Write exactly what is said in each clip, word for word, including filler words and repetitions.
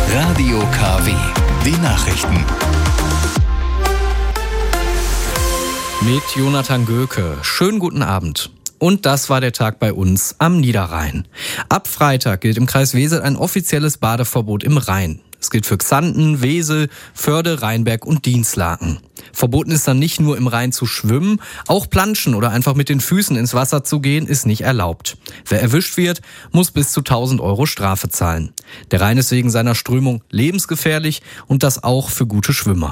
Radio K W, die Nachrichten. Mit Jonathan Göke. Schönen guten Abend. Und das war der Tag bei uns am Niederrhein. Ab Freitag gilt im Kreis Wesel ein offizielles Badeverbot im Rhein. Es gilt für Xanten, Wesel, Förde, Rheinberg und Dinslaken. Verboten ist dann nicht nur im Rhein zu schwimmen, auch planschen oder einfach mit den Füßen ins Wasser zu gehen ist nicht erlaubt. Wer erwischt wird, muss bis zu tausend Euro Strafe zahlen. Der Rhein ist wegen seiner Strömung lebensgefährlich und das auch für gute Schwimmer.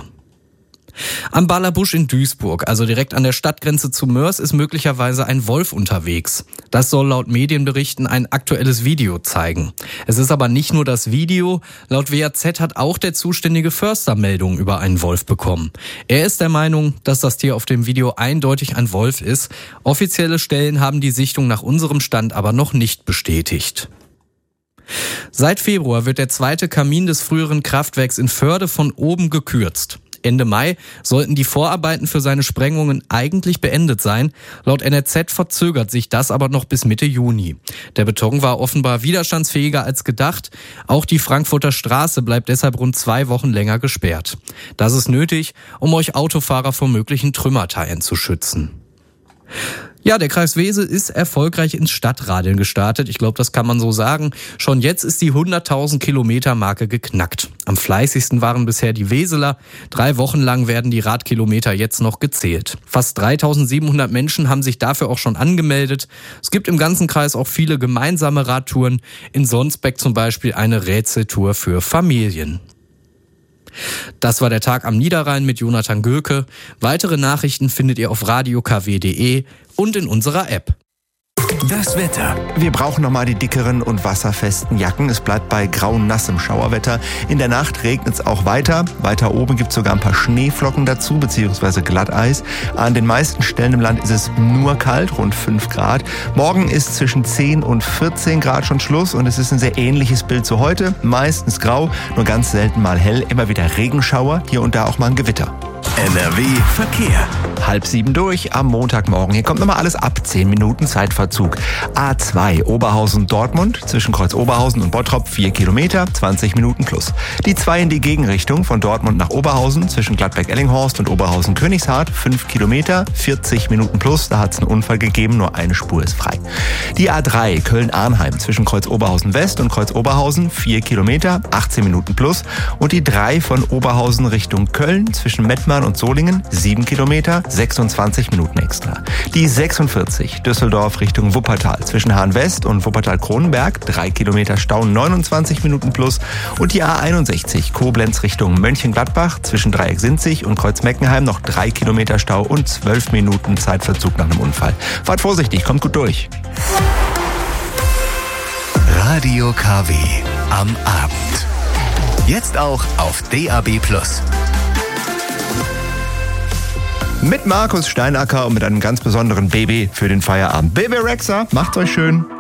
Am Ballerbusch in Duisburg, also direkt an der Stadtgrenze zu Mörs, ist möglicherweise ein Wolf unterwegs. Das soll laut Medienberichten ein aktuelles Video zeigen. Es ist aber nicht nur das Video. Laut W A Z hat auch der zuständige Förster Meldungen über einen Wolf bekommen. Er ist der Meinung, dass das Tier auf dem Video eindeutig ein Wolf ist. Offizielle Stellen haben die Sichtung nach unserem Stand aber noch nicht bestätigt. Seit Februar wird der zweite Kamin des früheren Kraftwerks in Förde von oben gekürzt. Ende Mai sollten die Vorarbeiten für seine Sprengungen eigentlich beendet sein. Laut N R Z verzögert sich das aber noch bis Mitte Juni. Der Beton war offenbar widerstandsfähiger als gedacht. Auch die Frankfurter Straße bleibt deshalb rund zwei Wochen länger gesperrt. Das ist nötig, um euch Autofahrer vor möglichen Trümmerteilen zu schützen. Ja, der Kreis Wesel ist erfolgreich ins Stadtradeln gestartet. Ich glaube, das kann man so sagen. Schon jetzt ist die hunderttausend Kilometer Marke geknackt. Am fleißigsten waren bisher die Weseler. Drei Wochen lang werden die Radkilometer jetzt noch gezählt. Fast dreitausendsiebenhundert Menschen haben sich dafür auch schon angemeldet. Es gibt im ganzen Kreis auch viele gemeinsame Radtouren. In Sonsbeck zum Beispiel eine Rätseltour für Familien. Das war der Tag am Niederrhein mit Jonathan Göke. Weitere Nachrichten findet ihr auf radio k w punkt de und in unserer App. Das Wetter. Wir brauchen nochmal die dickeren und wasserfesten Jacken. Es bleibt bei grau-nassem Schauerwetter. In der Nacht regnet es auch weiter. Weiter oben gibt es sogar ein paar Schneeflocken dazu, beziehungsweise Glatteis. An den meisten Stellen im Land ist es nur kalt, rund fünf Grad. Morgen ist zwischen zehn und vierzehn Grad schon Schluss und es ist ein sehr ähnliches Bild zu heute. Meistens grau, nur ganz selten mal hell. Immer wieder Regenschauer, hier und da auch mal ein Gewitter. N R W Verkehr. Halb sieben durch am Montagmorgen. Hier kommt nochmal alles ab. Zehn Minuten Zeitverzug. A zwei Oberhausen-Dortmund zwischen Kreuz Oberhausen und Bottrop vier Kilometer, zwanzig Minuten plus. Die zwei in die Gegenrichtung von Dortmund nach Oberhausen zwischen Gladbeck-Ellinghorst und Oberhausen-Königshardt fünf Kilometer, vierzig Minuten plus. Da hat es einen Unfall gegeben, nur eine Spur ist frei. Die A drei Köln-Arnheim zwischen Kreuz Oberhausen West und Kreuz Oberhausen vier Kilometer, achtzehn Minuten plus. Und die drei von Oberhausen Richtung Köln zwischen Mettmann und Solingen sieben Kilometer, sechsundzwanzig Minuten extra. Die sechsundvierzig Düsseldorf Richtung Wuppertal zwischen Hahn West und Wuppertal-Kronenberg drei Kilometer Stau, neunundzwanzig Minuten plus. Und die A einundsechzig Koblenz Richtung Mönchengladbach zwischen Dreieck-Sinzig und Kreuz-Meckenheim noch drei Kilometer Stau und zwölf Minuten Zeitverzug nach einem Unfall. Fahrt vorsichtig, kommt gut durch. Radio K W am Abend. Jetzt auch auf D A B plus. Mit Markus Steinacker und mit einem ganz besonderen Baby für den Feierabend. Baby Rexha, macht's euch schön.